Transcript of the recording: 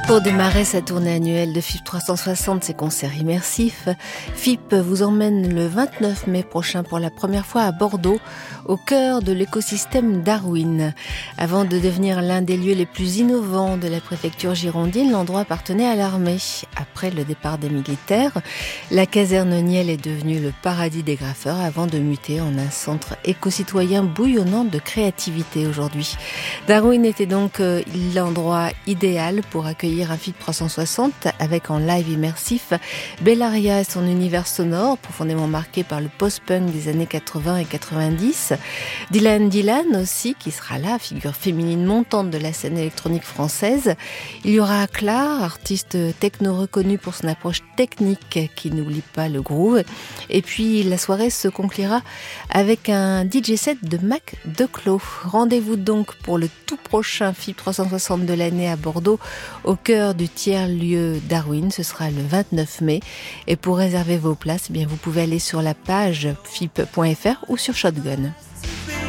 Pour démarrer sa tournée annuelle de FIP 360, ses concerts immersifs, FIP vous emmène le 29 mai prochain pour la première fois à Bordeaux, au cœur de l'écosystème Darwin. Avant de devenir l'un des lieux les plus innovants de la préfecture girondine, l'endroit appartenait à l'armée. Après le départ des militaires, la caserne Niel est devenue le paradis des graffeurs avant de muter en un centre éco-citoyen bouillonnant de créativité aujourd'hui. Darwin était donc l'endroit idéal pour accueillir un FIP 360 avec en live immersif Bellaria et son univers sonore profondément marqué par le post-punk des années 80 et 90. Dylan aussi qui sera là, figure féminine montante de la scène électronique française. Il y aura Aklar, artiste techno reconnu pour son approche technique qui n'oublie pas le groove. Et puis la soirée se conclura avec un DJ set de Mac Declos. Rendez-vous donc pour le tout prochain FIP 360 de l'année à Bordeaux, au cœur du tiers-lieu Darwin. Ce sera le 29 mai. Et pour réserver vos places, vous pouvez aller sur la page fip.fr ou sur Shotgun.